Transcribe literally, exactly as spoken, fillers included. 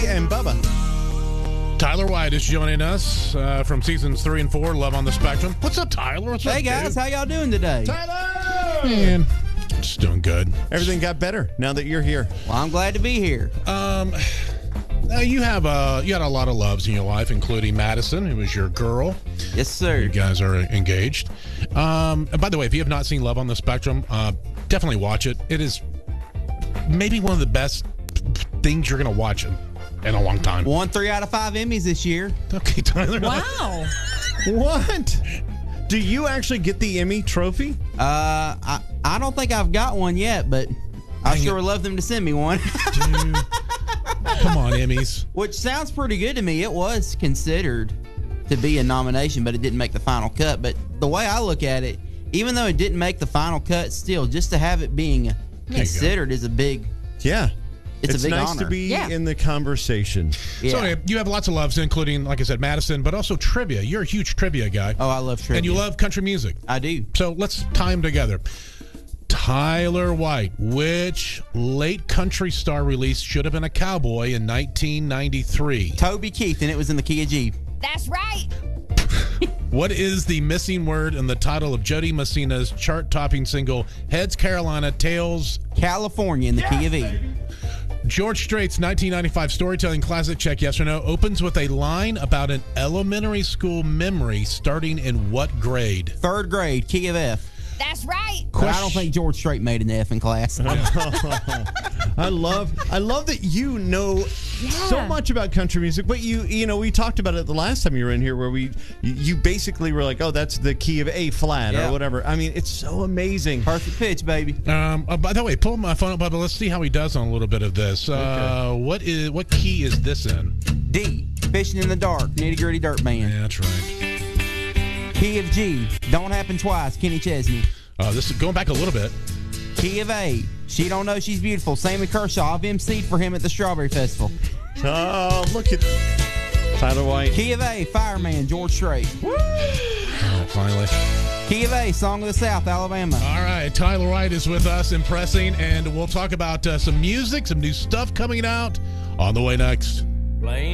And Bubba. Tyler White is joining us uh, from seasons three and four, Love on the Spectrum. What's up, Tyler? What's hey, up, guys. dude? How y'all doing today? Tyler! Man, just doing good. Everything got better now that you're here. Well, I'm glad to be here. Um, now you have uh, you had a lot of loves in your life, including Madison, who was your girl. Yes, sir. You guys are engaged. Um, and by the way, if you have not seen Love on the Spectrum, uh, definitely watch it. It is maybe one of the best things you're going to watch in, in a long time. Won three out of five Emmys this year. Okay, Tyler. Wow. What? Do you actually get the Emmy trophy? Uh, I, I don't think I've got one yet, but I Dang sure it. would love them to send me one. Dude. Come on, Emmys. Which sounds pretty good to me. It was considered to be a nomination, but it didn't make the final cut. But the way I look at it, even though it didn't make the final cut, still, just to have it being considered is a big, Yeah. it's, It's a big nice honor. to be Yeah. in the conversation. Yeah. So anyway, you have lots of loves, including, like I said, Madison, but also trivia. You're a huge trivia guy. Oh, I love trivia. And you love country music. I do. So let's tie them together. Tyler White, which late country star release should have been a cowboy in nineteen ninety-three? Toby Keith, and it was in the key of G. That's right. What is the missing word in the title of Jody Messina's chart-topping single, Heads Carolina, Tails? California in the key of E. George Strait's nineteen ninety-five storytelling classic, Check Yes or No, opens with a line about an elementary school memory starting in what grade? Third grade, key of F. That's right. But I don't think George Strait made an F in class. I love I love that you know so Yeah. much about country music, but you you know, we talked about it the last time you were in here where we you, you basically were like, "Oh, that's the key of A flat Yeah. or whatever." I mean, it's so amazing. Perfect pitch, baby. Um, uh, by the way, pull my phone up, Bubba. Let's see how he does on a little bit of this. Uh, what is what key is this in? D, Fishing in the Dark, Nitty Gritty Dirt Band. Yeah, that's right. Key of G, Don't Happen Twice, Kenny Chesney. Uh, this is going back a little bit. Key of A, She Don't Know She's Beautiful, Sammy Kershaw. I've emceed for him at the Strawberry Festival. Oh, look at Tyler White. Key of A, Fireman, George Strait. Oh, finally. Key of A, Song of the South, Alabama. All right, Tyler White is with us, impressing, and we'll talk about uh, some music, some new stuff coming out on the way next.